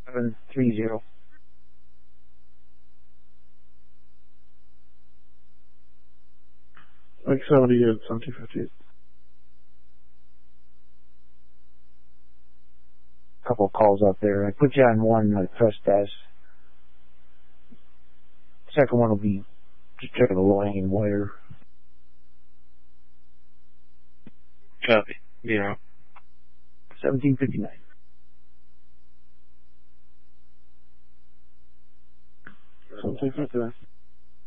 730. Like 78, 1758. Couple of calls out there. I put you on one, I pressed S. Second one will be just checking the low-hanging wire. Copy. Yeah. 1759. Something like that.